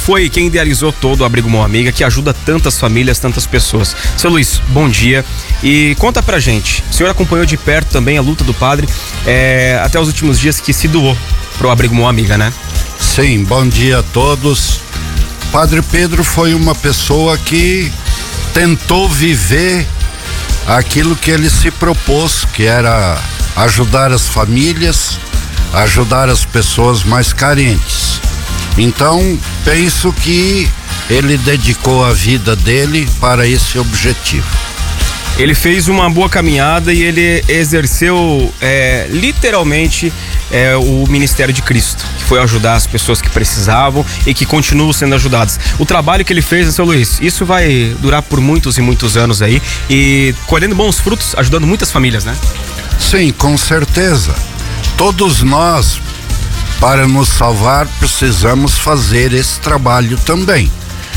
foi quem idealizou todo o Abrigo Mão Amiga, que ajuda tantas famílias, tantas pessoas. Seu Luiz, bom dia. E conta pra gente, o senhor acompanhou de perto também a luta do padre até os últimos dias que se doou pro Abrigo Mão Amiga, né? Sim, bom dia a todos. Padre Pedro foi uma pessoa que tentou viver aquilo que ele se propôs, que era ajudar as famílias, ajudar as pessoas mais carentes. Então, penso que ele dedicou a vida dele para esse objetivo. Ele fez uma boa caminhada e ele exerceu literalmente o ministério de Cristo, que foi ajudar as pessoas que precisavam e que continuam sendo ajudadas. O trabalho que ele fez, seu Luiz, isso vai durar por muitos e muitos anos aí e colhendo bons frutos, ajudando muitas famílias, né? Sim, com certeza. Todos nós, para nos salvar, precisamos fazer esse trabalho também.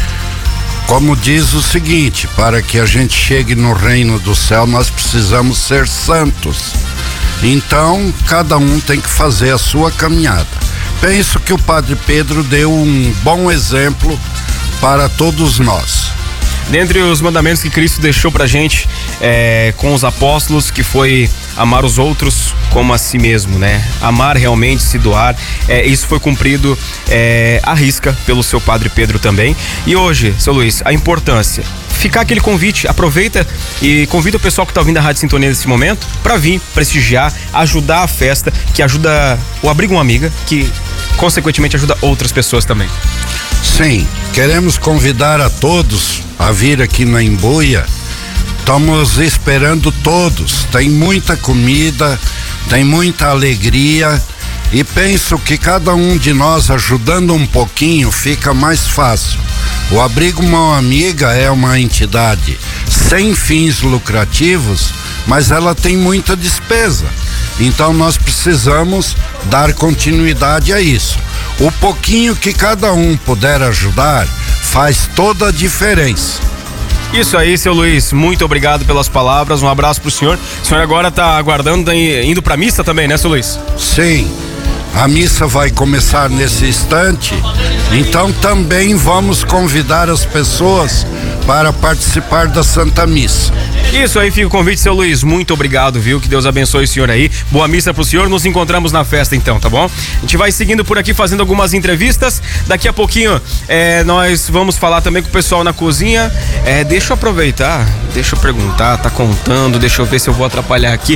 Como diz o seguinte, para que a gente chegue no reino do céu, nós precisamos ser santos. Então, cada um tem que fazer a sua caminhada. Penso que o Padre Pedro deu um bom exemplo para todos nós. Dentre os mandamentos que Cristo deixou pra gente com os apóstolos, que foi amar os outros como a si mesmo, né? Amar realmente, se doar, isso foi cumprido à risca pelo seu Padre Pedro também. E hoje, seu Luiz, a importância, ficar aquele convite, aproveita e convida o pessoal que tá ouvindo a Rádio Sintonia nesse momento para vir prestigiar, ajudar a festa, que ajuda o Abrigo Mão Amiga, que consequentemente ajuda outras pessoas também. Sim, queremos convidar a todos a vir aqui na Embuia. Estamos esperando todos. Tem muita comida, tem muita alegria e penso que cada um de nós ajudando um pouquinho fica mais fácil. O Abrigo Mão Amiga é uma entidade sem fins lucrativos, mas ela tem muita despesa. Então nós precisamos dar continuidade a isso. O pouquinho que cada um puder ajudar faz toda a diferença. Isso aí, seu Luiz, muito obrigado pelas palavras, um abraço pro senhor. O senhor agora tá aguardando, indo pra missa também, né, seu Luiz? Sim, a missa vai começar nesse instante, então também vamos convidar as pessoas para participar da Santa Missa. Isso aí, fica o convite, seu Luiz, muito obrigado, viu? Que Deus abençoe o senhor aí, boa missa pro senhor, nos encontramos na festa então, tá bom? A gente vai seguindo por aqui, fazendo algumas entrevistas, daqui a pouquinho nós vamos falar também com o pessoal na cozinha. Deixa eu aproveitar, deixa eu perguntar, tá contando, deixa eu ver se eu vou atrapalhar aqui.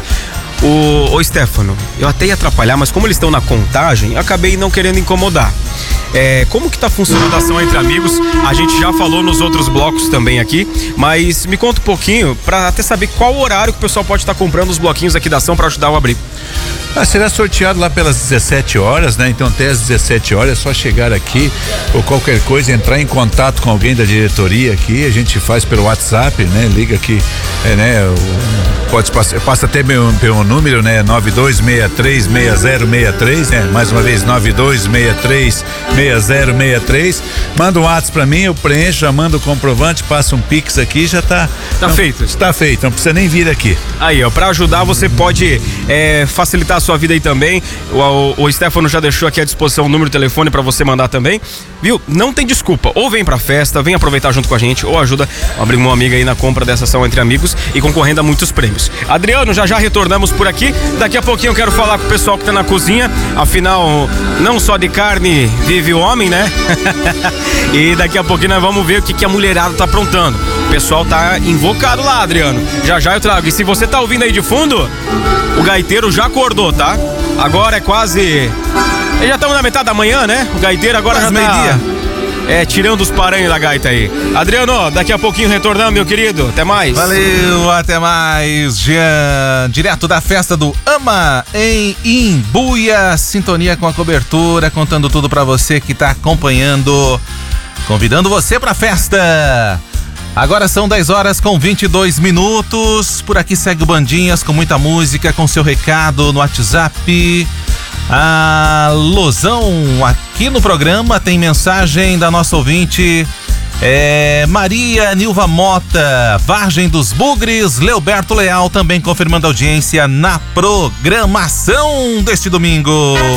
Ô Stefano, eu até ia atrapalhar, mas como eles estão na contagem, eu acabei não querendo incomodar. Como que tá funcionando a ação entre amigos? A gente já falou nos outros blocos também aqui, mas me conta um pouquinho pra até saber qual horário que o pessoal pode estar comprando os bloquinhos aqui da ação pra ajudar o Abrigo. Será sorteado lá pelas 17 horas, né? Então até às 17 horas é só chegar aqui ou qualquer coisa, entrar em contato com alguém da diretoria aqui, a gente faz pelo WhatsApp, né? Liga aqui, passa até pelo número, né? 92636063, né? Mais uma vez, 92636063. Manda um WhatsApp pra mim, eu preencho, já mando o comprovante, passa um Pix aqui, já tá feito. Está feito, não precisa nem vir aqui. Aí, ó, pra ajudar você pode facilitar a sua vida aí também. O Stefano já deixou aqui à disposição o número de telefone pra você mandar também, viu? Não tem desculpa, ou vem pra festa, vem aproveitar junto com a gente, ou ajuda o Abrigo Mão Amiga aí na compra dessa ação entre amigos e concorrendo a muitos prêmios. Adriano, já retornamos por aqui, daqui a pouquinho eu quero falar com o pessoal que tá na cozinha, afinal, não só de carne vive o homem, né? E daqui a pouquinho nós vamos ver o que a mulherada tá aprontando. O pessoal tá invocado lá, Adriano, já eu trago. E se você tá ouvindo aí de fundo, o gaiteiro já acordou, tá? Agora é quase... Já estamos na metade da manhã, né? O gaiteiro agora já tá... meio-dia. Tirando os paranhos da gaita aí. Adriano, daqui a pouquinho retornamos, meu querido. Até mais. Valeu, até mais, Jean. Direto da festa do AMA em Embuia, sintonia com a cobertura, contando tudo pra você que tá acompanhando, convidando você pra festa. Agora são 10 horas com 22 minutos. Por aqui segue o Bandinhas com muita música, com seu recado no WhatsApp. Alôzão, aqui no programa tem mensagem da nossa ouvinte Maria Nilva Mota, Vargem dos Bugres. Leoberto Leal também confirmando a audiência na programação deste domingo.